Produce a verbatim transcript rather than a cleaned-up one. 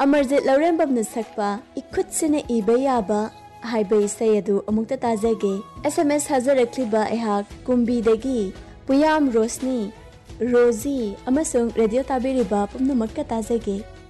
Amarjeet लौरेंबम सकपा इखुत्सिने इबा याबा highway इसै अदु अमुक्ता ताजगे SMS हजरक्लिबा एहाक कुंबीदगी पुयाम रोशनी रोजी अमसुंग रेडियो ताबिरिबा पुम्नमक्का ताजगे।